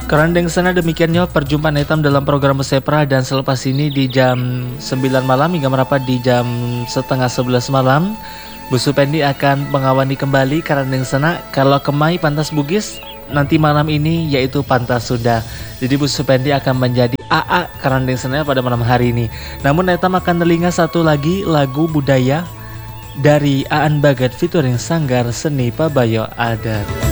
Kerandeng sana demikiannya perjumpaan hitam dalam program Sepra, dan selepas ini di jam 9 malam hingga merapat di jam setengah 11 malam Bu Supendi akan mengawani kembali Kerandeng sana. Kalau Kemai Pantas Bugis nanti malam ini yaitu Pantas Sunda. Jadi Bu Supendi akan menjadi AA Kerandeng sana pada malam hari ini. Namun Etam akan telinga satu lagi lagu budaya dari Aan Bagat featuring Sanggar Seni Pabayo Adat.